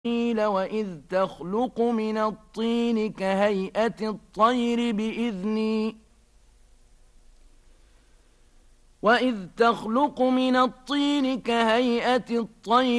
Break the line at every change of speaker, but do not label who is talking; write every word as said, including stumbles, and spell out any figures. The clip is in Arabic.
قيل وإذ تخلق من الطين كهيئة الطير بإذني وإذ تخلق من الطين كهيئة الطير